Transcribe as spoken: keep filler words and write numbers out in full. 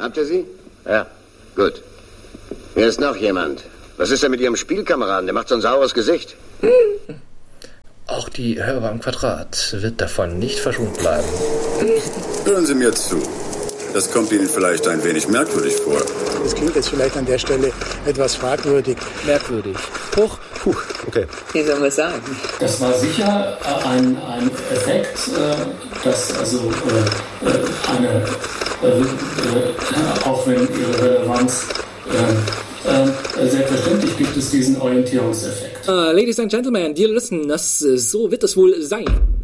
Habt ihr sie? Ja. Gut. Hier ist noch jemand. Was ist denn mit Ihrem Spielkameraden? Der macht so ein saures Gesicht. Auch die Hörbar im Quadrat wird davon nicht verschont bleiben. Hören Sie mir zu. Das kommt Ihnen vielleicht ein wenig merkwürdig vor. Das klingt jetzt vielleicht an der Stelle etwas fragwürdig. Merkwürdig. Hoch. Puh, okay. Wie soll man sagen? Das war sicher ein, ein Effekt, äh, dass also äh, eine, äh, äh, auch wenn ihre Relevanz äh, äh, selbstverständlich gibt es diesen Orientierungseffekt. Uh, ladies and gentlemen, dear listeners, so wird es wohl sein.